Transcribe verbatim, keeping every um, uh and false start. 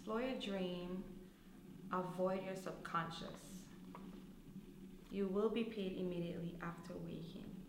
explore your dream, avoid your subconscious. You will be paid immediately after waking.